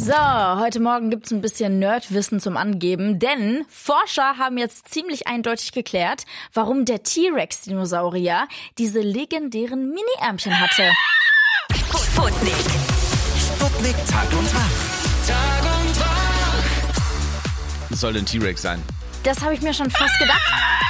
So, heute Morgen gibt's ein bisschen Nerdwissen zum Angeben, denn Forscher haben jetzt ziemlich eindeutig geklärt, warum der T-Rex-Dinosaurier diese legendären Mini-Ärmchen hatte. Sputnik. Sputnik Tag und Wach. Tag und Wach. Das soll ein T-Rex sein. Das habe ich mir schon fast gedacht.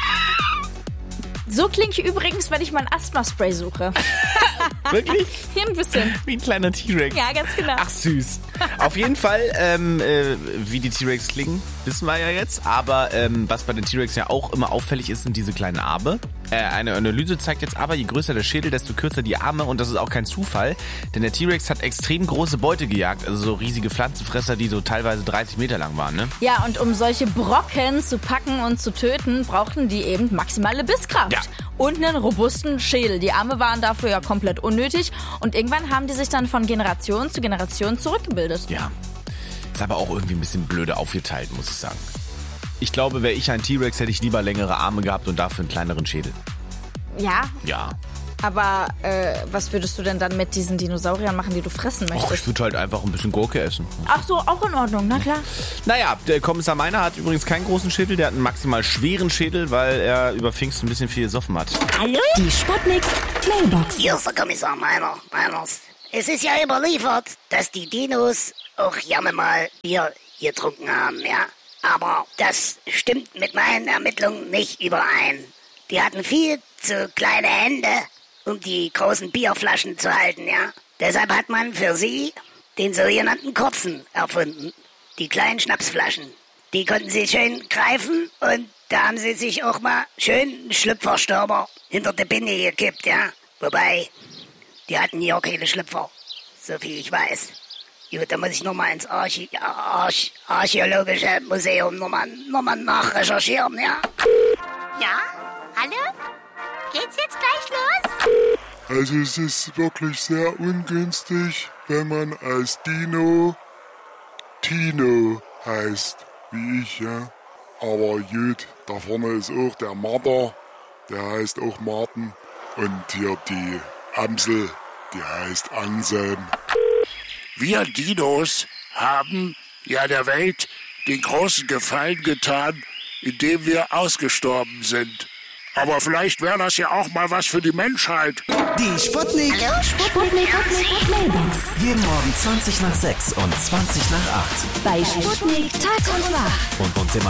So klinge ich übrigens, wenn ich mein Asthma-Spray suche. Wirklich? Hier ein bisschen. Wie ein kleiner T-Rex. Ja, ganz genau. Ach, süß. Auf jeden Fall, wie die T-Rex klingen, wissen wir ja jetzt. Aber was bei den T-Rex ja auch immer auffällig ist, sind diese kleinen Arme. Eine Analyse zeigt jetzt aber, je größer der Schädel, desto kürzer die Arme. Und das ist auch kein Zufall, denn der T-Rex hat extrem große Beute gejagt. Also so riesige Pflanzenfresser, die so teilweise 30 Meter lang waren, ne? Ja, und um solche Brocken zu packen und zu töten, brauchten die eben maximale Bisskraft. Ja. Und einen robusten Schädel. Die Arme waren dafür ja komplett unnötig. Und irgendwann haben die sich dann von Generation zu Generation zurückgebildet. Ja. Ist aber auch irgendwie ein bisschen blöde aufgeteilt, muss ich sagen. Ich glaube, wäre ich ein T-Rex, hätte ich lieber längere Arme gehabt und dafür einen kleineren Schädel. Ja, Ja. aber was würdest du denn dann mit diesen Dinosauriern machen, die du fressen Och, möchtest? ich würde halt einfach ein bisschen Gurke essen. Ach so, auch in Ordnung, na klar. Naja, der Kommissar Meiner hat übrigens keinen großen Schädel, der hat einen maximal schweren Schädel, weil er über Pfingsten ein bisschen viel gesoffen hat. Hallo? Die Sputnik Mailbox. Hier ist der Kommissar Meiners. Es ist ja überliefert, dass die Dinos auch gerne mal Bier getrunken haben, ja. Aber das stimmt mit meinen Ermittlungen nicht überein. Die hatten viel zu kleine Hände, um die großen Bierflaschen zu halten, ja. Deshalb hat man für sie den sogenannten Kurzen erfunden. Die kleinen Schnapsflaschen. Die konnten sie schön greifen und da haben sie sich auch mal schön einen Schlüpferstürmer hinter die Binde gekippt, ja. Wobei, die hatten hier auch keine Schlüpfer, so viel ich weiß. Gut, da muss ich nochmal ins Archäologische Museum nochmal nachrecherchieren, ja. Ja? Hallo? Geht's jetzt gleich los? Also es ist wirklich sehr ungünstig, wenn man als Dino Tino heißt, wie ich, ja. Aber gut, da vorne ist auch der Marder, der heißt auch Martin. Und hier die Amsel, die heißt Anselm. Wir Dinos haben ja der Welt den großen Gefallen getan, indem wir ausgestorben sind. Aber vielleicht wäre das ja auch mal was für die Menschheit. Die Sputnik. Hallo? Sputnik Mailbox. Jeden Morgen 20 nach 6 und 20 nach 8. Bei Sputnik Tag und Wach. Und uns immer